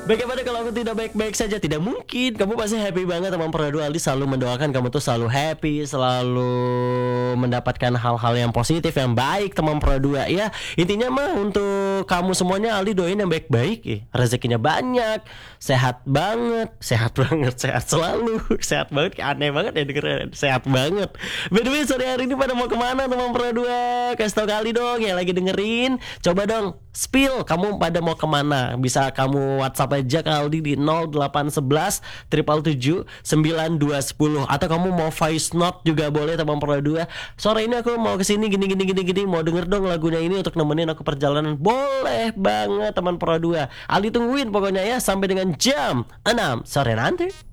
Bagaimana kalau aku tidak baik-baik saja? Tidak mungkin. Kamu pasti happy banget teman Pro 2. Aldi selalu mendoakan kamu tuh selalu happy, selalu mendapatkan hal-hal yang positif, yang baik teman Pro 2 ya. Intinya mah untuk kamu semuanya Aldi doain yang baik-baik ya. Rezekinya banyak, sehat banget, sehat selalu, sehat banget. Aneh banget ya denger sehat banget. By the way, sore hari ini pada mau kemana teman Pro 2? Kasih tau kali dong yang lagi dengerin. Coba dong spill kamu pada mau kemana. Bisa kamu WhatsApp aja ke Aldi di 0811 777 9210, atau kamu mau voice note juga boleh teman Pro 2. Sore ini aku mau kesini gini, mau denger dong lagunya ini untuk nemenin aku perjalanan. Boleh banget teman Pro 2. Aldi tungguin pokoknya ya sampai dengan jam 6 sore nanti.